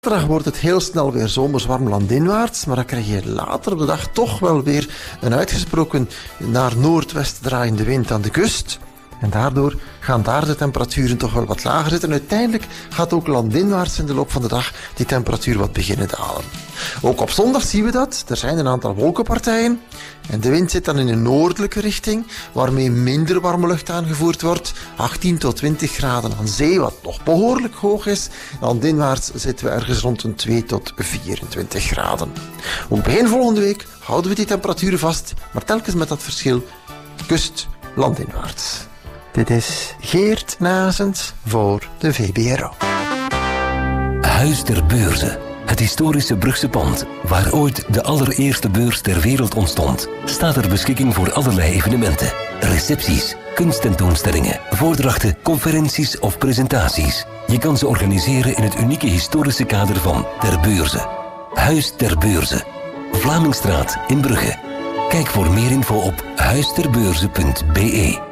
Zaterdag wordt het heel snel weer zomers warm landinwaarts, maar dan krijg je later op de dag toch wel weer een uitgesproken naar noordwest draaiende wind aan de kust. En daardoor gaan daar de temperaturen toch wel wat lager zitten. En uiteindelijk gaat ook landinwaarts in de loop van de dag die temperatuur wat beginnen dalen. Ook op zondag zien we dat. Er zijn een aantal wolkenpartijen. En de wind zit dan in een noordelijke richting, waarmee minder warme lucht aangevoerd wordt. 18 tot 20 graden aan zee, wat nog behoorlijk hoog is. Landinwaarts zitten we ergens rond een 2 tot 24 graden. Ook begin volgende week houden we die temperaturen vast, maar telkens met dat verschil kust landinwaarts. Dit is Geert Nazens voor de VBRO. Huis ter Beurze. Het historische Brugse pand, waar ooit de allereerste beurs ter wereld ontstond, staat ter beschikking voor allerlei evenementen. Recepties, kunsttentoonstellingen, voordrachten, conferenties of presentaties. Je kan ze organiseren in het unieke historische kader van Ter Beurze. Huis ter Beurze. Vlamingstraat in Brugge. Kijk voor meer info op huisterbeurze.be.